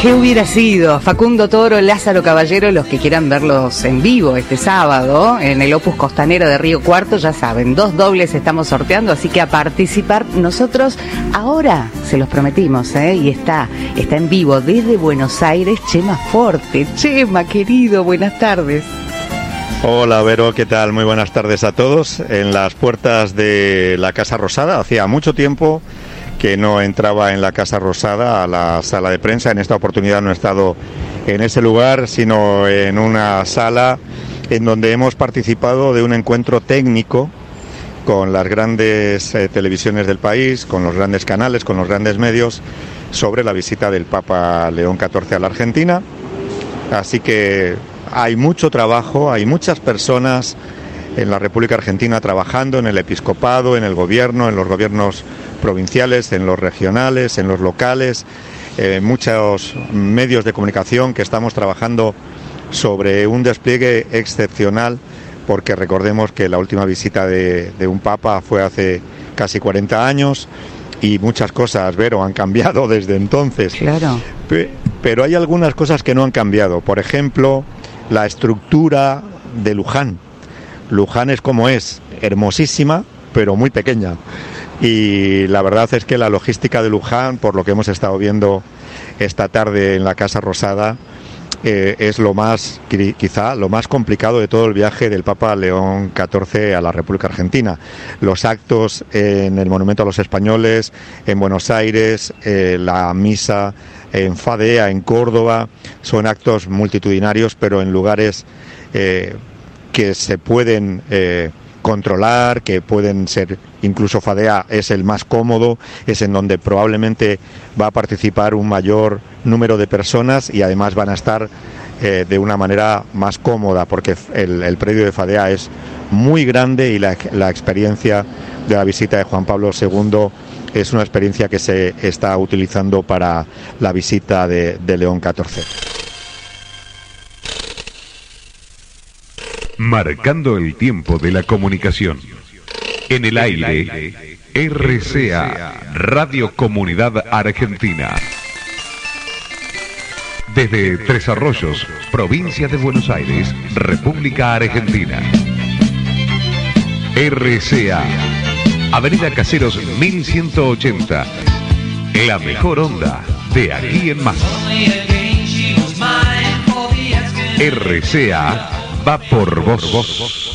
¿Qué hubiera sido? Facundo Toro, Lázaro Caballero, los que quieran verlos en vivo este sábado en el Opus Costanera de Río Cuarto, ya saben, 2 dobles estamos sorteando, así que a participar. Nosotros ahora se los prometimos, y está en vivo desde Buenos Aires Chema Forte. Chema, querido, buenas tardes. Hola Vero, ¿qué tal? Muy buenas tardes a todos. En las puertas de la Casa Rosada, hacía mucho tiempo que no entraba en la Casa Rosada a la sala de prensa. En esta oportunidad no he estado en ese lugar, sino en una sala en donde hemos participado de un encuentro técnico con las grandes televisiones del país, con los grandes canales, con los grandes medios, sobre la visita del Papa León XIV a la Argentina. Así que hay mucho trabajo, hay muchas personas en la República Argentina trabajando en el episcopado, en el gobierno, en los gobiernos provinciales, en los regionales, en los locales, muchos medios de comunicación que estamos trabajando sobre un despliegue excepcional, porque recordemos que la última visita de un papa fue hace casi 40 años y muchas cosas, Vero, han cambiado desde entonces. Claro. Pero hay algunas cosas que no han cambiado. Por ejemplo, la estructura de Luján. Luján es como es, hermosísima, pero muy pequeña. Y la verdad es que la logística de Luján, por lo que hemos estado viendo esta tarde en la Casa Rosada, es quizá lo más complicado de todo el viaje del Papa León XIV a la República Argentina. Los actos en el Monumento a los Españoles, en Buenos Aires, la misa en Fadea, en Córdoba, son actos multitudinarios, pero en lugares que se pueden controlar, que pueden ser, incluso Fadea es el más cómodo, es en donde probablemente va a participar un mayor número de personas y además van a estar de una manera más cómoda, porque el predio de Fadea es muy grande y la experiencia de la visita de Juan Pablo II es una experiencia que se está utilizando para la visita de León XIV. Marcando el tiempo de la comunicación. En el aire, RCA, Radio Comunidad Argentina. Desde Tres Arroyos, provincia de Buenos Aires, República Argentina. RCA, Avenida Caseros 1180. La mejor onda de aquí en más. RCA va por vos.